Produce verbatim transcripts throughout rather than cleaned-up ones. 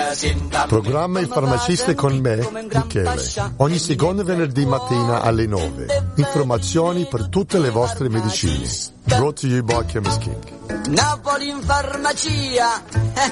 Programma Il Farmacista con me, Michele. Ogni secondo venerdì mattina alle nove. Informazioni per tutte le vostre medicine. Brought to you by Chemist King. Napoli in farmacia.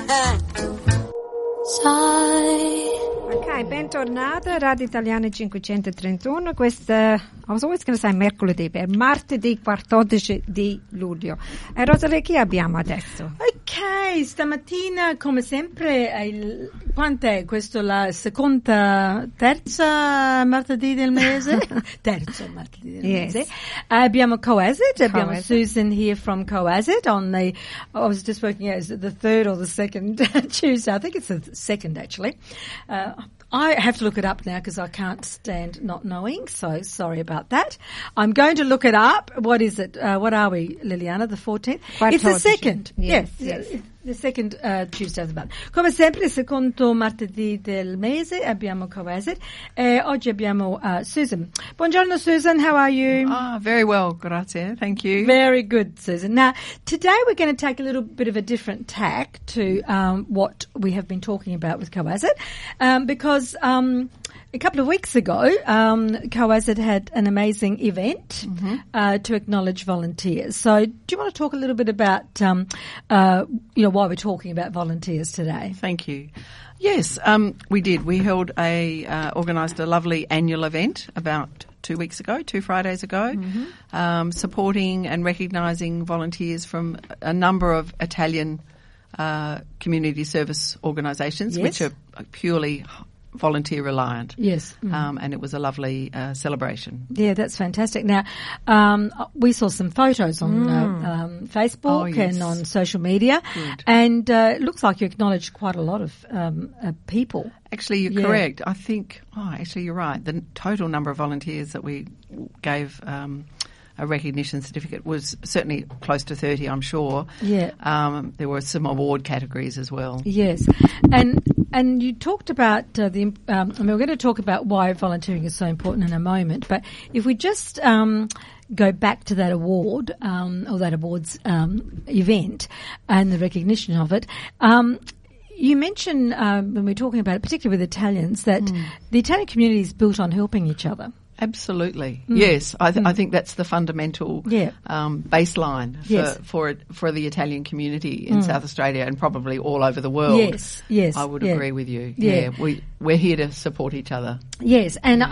Ok, bentornata a Radio Italiana cinquecentotrentuno. Questa, I was always going to say mercoledì, per martedì quattordici di luglio. E Rosalie, chi abbiamo adesso? Ok, stamattina come sempre, è il, quant'è questo, la seconda, terza martedì del mese? Terzo martedì del Yes. mese. Abbiamo Coasit, abbiamo Coasit. Susan here from Coasit on the, I was just working out, is it the third or the second Tuesday? I think it's the second actually. Uh, I have to look it up now because I can't stand not knowing, so sorry about that. I'm going to look it up. What is it? Uh, what are we, Liliana? The fourteenth? It's the second. Yes, Yes, yes. the second uh, Tuesday of the month. Come sempre, il secondo martedì del mese abbiamo Coasit e oggi abbiamo uh, Susan. Buongiorno, Susan. How are you? Ah, very well, grazie. Thank you. Very good, Susan. Now, today we're going to take a little bit of a different tack to um, what we have been talking about with Coasit, um, because um, a couple of weeks ago, um, Coasit had an amazing event Mm-hmm. uh, to acknowledge volunteers. So, do you want to talk a little bit about, um, uh, you know, why we're talking about volunteers today? Thank you. Yes, um, we did. We held a, uh, organised a lovely annual event about two weeks ago, two Fridays ago, Mm-hmm. um, supporting and recognising volunteers from a number of Italian uh, community service organisations, Yes. which are purely volunteer reliant. Yes. Mm. Um, and it was a lovely uh, celebration. Yeah, that's fantastic. Now, um, we saw some photos on uh, um, Facebook Oh, yes. and on social media, Good. and uh, it looks like you acknowledged quite a lot of um, uh, people. Actually, you're Yeah. correct. I think, oh, actually, you're right. The total number of volunteers that we gave um, a recognition certificate was certainly close to thirty, I'm sure. Yeah. Um, there were some award categories as well. Yes, and and you talked about uh, the. Um, I mean, we're going to talk about why volunteering is so important in a moment. But if we just um, go back to that award um, or that awards um, event and the recognition of it. Um, You mentioned um, when we were talking about it, particularly with Italians, that the Italian community is built on helping each other. Absolutely. Yes, I, th- I think that's the fundamental Yeah. um, baseline for, Yes. for it, for the Italian community in South Australia and probably all over the world. Yes, yes, I would yeah. agree with you. Yeah. Yeah, we, we're here to support each other. Yes, and